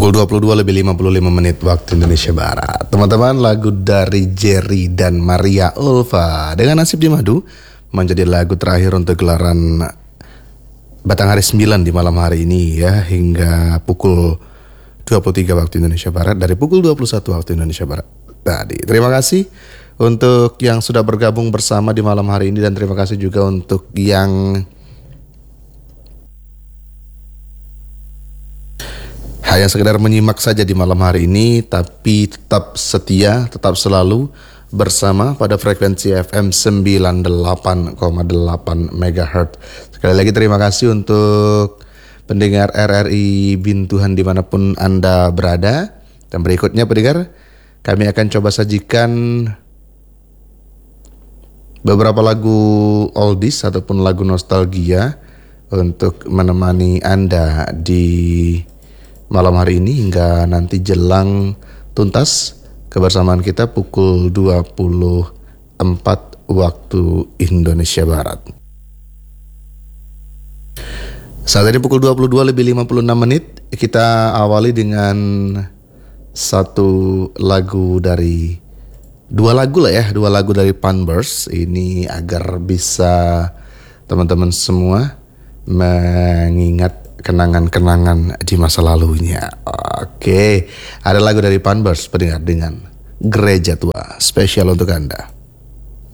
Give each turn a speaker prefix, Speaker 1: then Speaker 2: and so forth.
Speaker 1: Pukul 22 lebih 55 menit waktu Indonesia Barat. Teman-teman, lagu dari Jerry dan Maria Ulfa dengan Nasib di Madu menjadi lagu terakhir untuk gelaran Batanghari 9 di malam hari ini ya, hingga pukul 23 waktu Indonesia Barat dari pukul 21 waktu Indonesia Barat tadi. Terima kasih untuk yang sudah bergabung bersama di malam hari ini, dan terima kasih juga untuk yang hanya sekedar menyimak saja di malam hari ini, tapi tetap setia, tetap selalu bersama pada frekuensi FM 98,8 MHz. Sekali lagi terima kasih untuk pendengar RRI Bintuhan dimanapun Anda berada. Dan berikutnya pendengar, kami akan coba sajikan beberapa lagu oldies ataupun lagu nostalgia untuk menemani Anda di malam hari ini hingga nanti jelang tuntas kebersamaan kita pukul 24 waktu Indonesia Barat. Saat ini pukul 22 lebih 56 menit. Kita awali dengan dua lagu dari Panburst ini agar bisa teman-teman semua mengingat kenangan-kenangan di masa lalunya. Oke, ada lagu dari Panburst pendengar dengan Gereja Tua, spesial untuk Anda.